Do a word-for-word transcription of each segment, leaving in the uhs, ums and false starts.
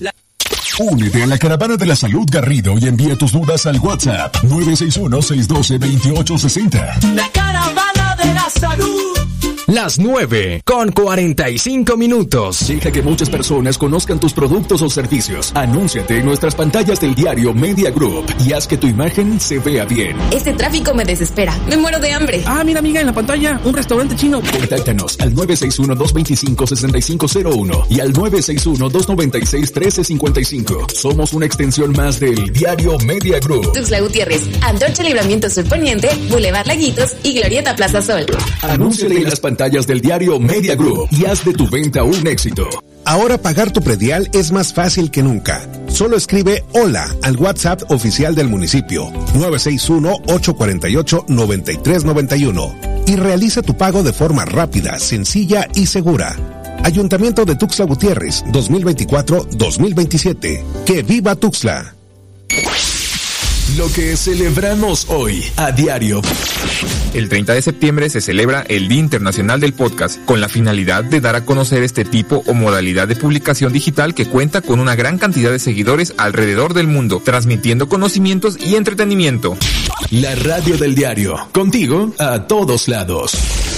Únete a la Caravana de la Salud Garrido y envía tus dudas al WhatsApp nueve seis uno, seis uno dos, dos ocho seis cero. La Caravana de la Salud. Las nueve con cuarenta y cinco minutos. Deja que muchas personas conozcan tus productos o servicios. Anúnciate en nuestras pantallas del diario Media Group y haz que tu imagen se vea bien. Este tráfico me desespera. Me muero de hambre. Ah, mira, amiga, en la pantalla, un restaurante chino. Contáctanos al nueve seis uno, dos dos cinco, seis cinco cero uno y al nueve seis uno, dos nueve seis, uno tres cinco cinco. Somos una extensión más del diario Media Group. Tuxtla Gutiérrez, Antorcha Libramiento Sur Poniente, Boulevard Laguitos y Glorieta Plaza Sol. Anúnciate en las pantallas del diario Media Group y haz de tu venta un éxito. Ahora pagar tu predial es más fácil que nunca. Solo escribe hola al WhatsApp oficial del municipio nueve seis uno, ocho cuatro ocho, nueve tres nueve uno y realiza tu pago de forma rápida, sencilla y segura. Ayuntamiento de Tuxtla Gutiérrez, dos mil veinticuatro a dos mil veintisiete. ¡Que viva Tuxtla! Lo que celebramos hoy a diario. El treinta de septiembre se celebra el Día Internacional del Podcast, con la finalidad de dar a conocer este tipo o modalidad de publicación digital que cuenta con una gran cantidad de seguidores alrededor del mundo, transmitiendo conocimientos y entretenimiento. La radio del diario, contigo a todos lados.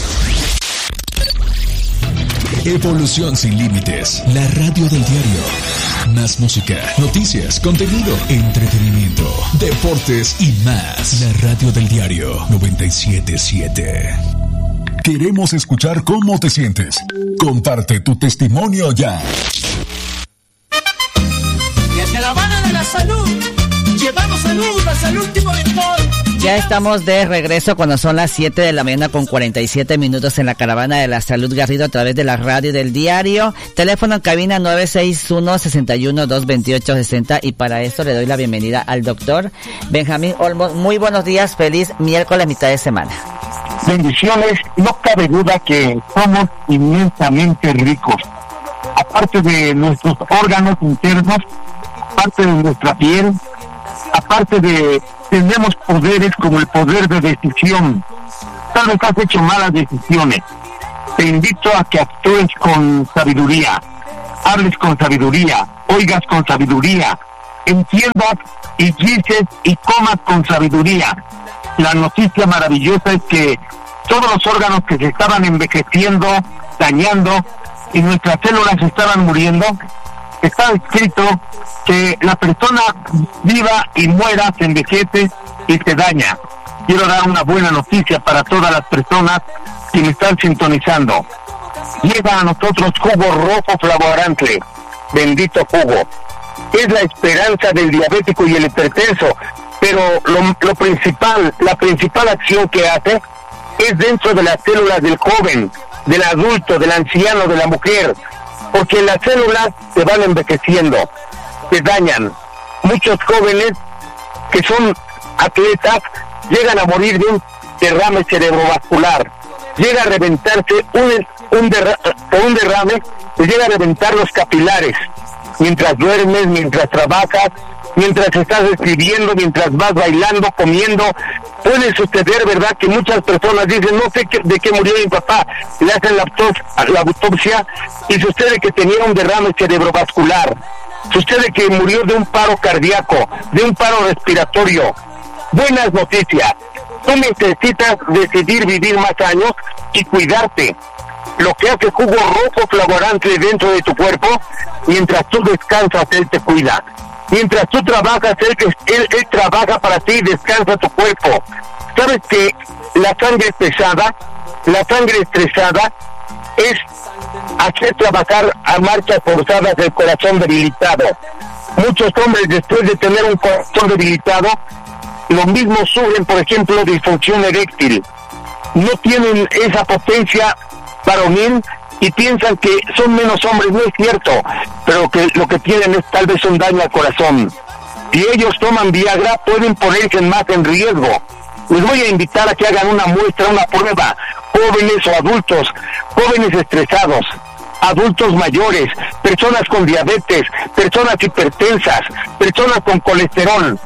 Evolución sin límites, la radio del diario. Más música, noticias, contenido, entretenimiento, deportes y más. La radio del diario noventa y siete punto siete. Queremos escuchar cómo te sientes. Comparte tu testimonio ya. Y a Caravana de la Salud, llevamos salud hasta el último rincón. Ya estamos de regreso cuando son las siete de la mañana con cuarenta y siete minutos en la Caravana de la Salud Garrido a través de la radio del diario. Teléfono en cabina nueve seis uno, seis uno, dos dos ocho seis cero y para esto le doy la bienvenida al doctor Benjamín Olmos. Muy buenos días, feliz miércoles, mitad de semana. Bendiciones, no cabe duda que somos inmensamente ricos. Aparte de nuestros órganos internos, aparte de nuestra piel, aparte de tenemos poderes como el poder de decisión. Tal vez has hecho malas decisiones. Te invito a que actúes con sabiduría, hables con sabiduría, oigas con sabiduría, entiendas y dices y comas con sabiduría. La noticia maravillosa es que todos los órganos que se estaban envejeciendo, dañando y nuestras células estaban muriendo, está escrito que la persona viva y muera, se envejece y se daña. Quiero dar una buena noticia para todas las personas que me están sintonizando. Llega a nosotros jugo rojo flavorantle, bendito jugo. Es la esperanza del diabético y el hipertenso, pero lo, lo principal, la principal acción que hace es dentro de las células del joven, del adulto, del anciano, de la mujer, porque las células se van envejeciendo, se dañan. Muchos jóvenes que son atletas llegan a morir de un derrame cerebrovascular, llega a reventarse un, un, derra, un derrame, se llega a reventar los capilares, mientras duermes, mientras trabajas, mientras estás escribiendo, mientras vas bailando, comiendo. Puede suceder, ¿verdad?, que muchas personas dicen, no sé qué, de qué murió mi papá, le hacen la, autopsia, la autopsia y sucede que tenía un derrame cerebrovascular, sucede que murió de un paro cardíaco, de un paro respiratorio. Buenas noticias, tú necesitas decidir vivir más años y cuidarte. Lo que hace jugo rojo flavorante dentro de tu cuerpo, mientras tú descansas, él te cuida. Mientras tú trabajas, él, él, él trabaja para ti y descansa tu cuerpo. ¿Sabes que la sangre pesada, la sangre estresada, es hacer trabajar a marchas forzadas el corazón debilitado? Muchos hombres, después de tener un corazón debilitado, lo mismo sufren, por ejemplo, disfunción eréctil. No tienen esa potencia varonil y piensan que son menos hombres. No es cierto, pero que lo que tienen es tal vez un daño al corazón. Si ellos toman Viagra, pueden ponerse más en riesgo. Les voy a invitar a que hagan una muestra, una prueba, jóvenes o adultos, jóvenes estresados, adultos mayores, personas con diabetes, personas hipertensas, personas con colesterol.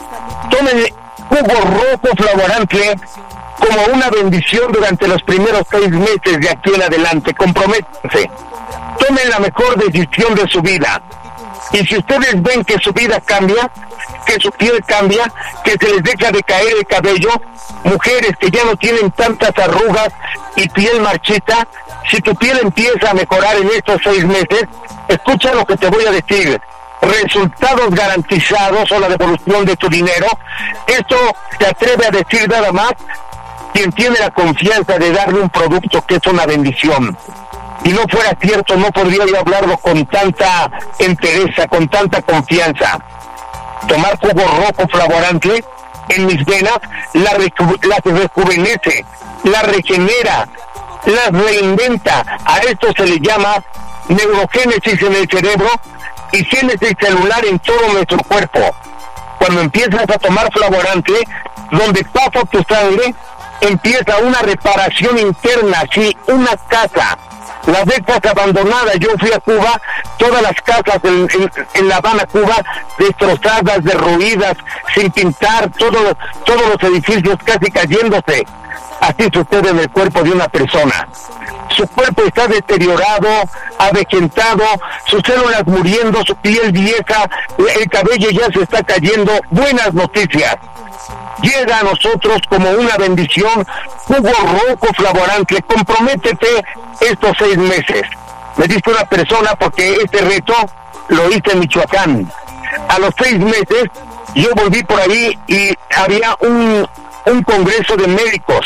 Tomen jugo rojo flavorante como una bendición durante los primeros seis meses de aquí en adelante. Comprométanse. Tomen la mejor decisión de su vida. Y si ustedes ven que su vida cambia, que su piel cambia, que se les deja de caer el cabello, mujeres que ya no tienen tantas arrugas y piel marchita, si tu piel empieza a mejorar en estos seis meses, escucha lo que te voy a decir. Resultados garantizados o la devolución de tu dinero. Esto se atreve a decir nada más quien tiene la confianza de darle un producto que es una bendición. Si no fuera cierto, no podría yo hablarlo con tanta entereza, con tanta confianza. Tomar jugo rojo flavorante en mis venas las reju- la rejuvenece, la regenera, las reinventa. A esto se le llama neurogénesis en el cerebro y génesis celular en todo nuestro cuerpo. Cuando empiezas a tomar flavorante, donde pasa tu sangre, empieza una reparación interna, sí, una casa. Las décadas abandonadas, yo fui a Cuba, todas las casas en, en, en La Habana, Cuba, destrozadas, derruidas, sin pintar, todo, todos los edificios casi cayéndose. Así sucede en el cuerpo de una persona. Su cuerpo está deteriorado, avejentado, sus células muriendo, su piel vieja, el cabello ya se está cayendo. Buenas noticias. Llega a nosotros como una bendición, jugo rojo flavorante. Comprométete estos seis meses. Me dice una persona, porque este reto lo hice en Michoacán. A los seis meses yo volví por ahí y había un, un congreso de médicos.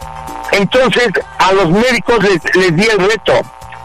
Entonces a los médicos les, les di el reto.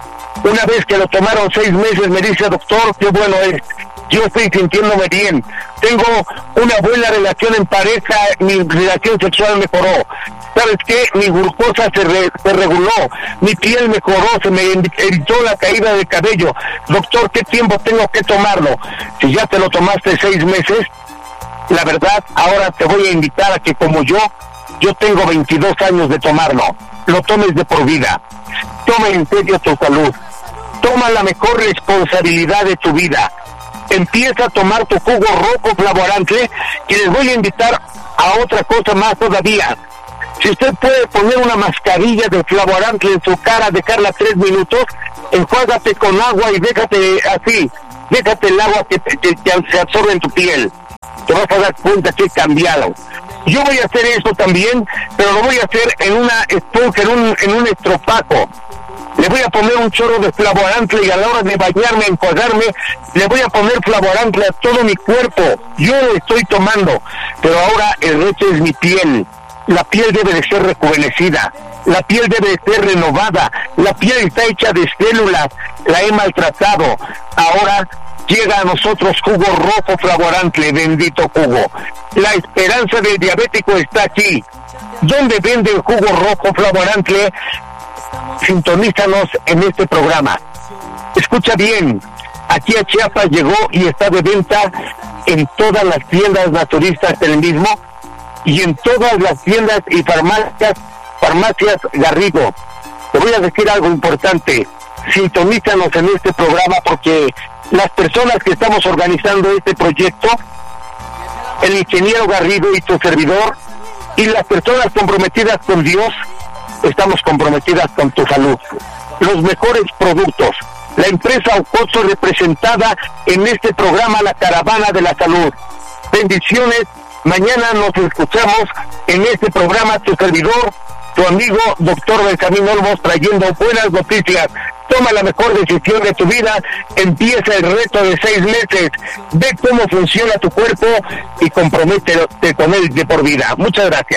Una vez que lo tomaron seis meses, me dice: doctor, qué bueno es. Yo estoy sintiéndome bien, tengo una buena relación en pareja, mi relación sexual mejoró. ¿Sabes qué? Mi glucosa se, re, se reguló, mi piel mejoró, se me evitó la caída del cabello. Doctor, ¿qué tiempo tengo que tomarlo? Si ya te lo tomaste seis meses, la verdad, ahora te voy a invitar a que, como yo, yo tengo veintidós años de tomarlo, lo tomes de por vida. Toma en serio tu salud, toma la mejor responsabilidad de tu vida. Empieza a tomar tu jugo rojo flavorante, y les voy a invitar a otra cosa más todavía. Si usted puede poner una mascarilla de flavorante en su cara, dejarla tres minutos, enjuágate con agua y déjate así, déjate el agua que, que, que se absorbe en tu piel. Te vas a dar cuenta que he cambiado. Yo voy a hacer eso también, pero lo voy a hacer en una esponja, en un, en un estropajo. Le voy a poner un chorro de flavorante y a la hora de bañarme, enjuagarme, le voy a poner flavorante a todo mi cuerpo. Yo lo estoy tomando, pero ahora el reto es mi piel. La piel debe de ser rejuvenecida, la piel debe de ser renovada, la piel está hecha de células, la he maltratado. Ahora llega a nosotros jugo rojo flavorante, bendito jugo. La esperanza del diabético está aquí. ¿Dónde vende el jugo rojo flavorante? Sintonízanos en este programa. Escucha bien, aquí a Chiapas llegó y está de venta en todas las tiendas naturistas del mismo y en todas las tiendas y farmacias, farmacias Garrido. Te voy a decir algo importante, sintonízanos en este programa, porque las personas que estamos organizando este proyecto, el ingeniero Garrido y tu servidor, y las personas comprometidas con Dios, estamos comprometidas con tu salud. Los mejores productos. La empresa Ocoso representada en este programa, la Caravana de la Salud. Bendiciones. Mañana nos escuchamos en este programa, tu servidor, tu amigo, doctor Benjamín Olmos, trayendo buenas noticias. Toma la mejor decisión de tu vida. Empieza el reto de seis meses. Ve cómo funciona tu cuerpo y comprométete con él de por vida. Muchas gracias.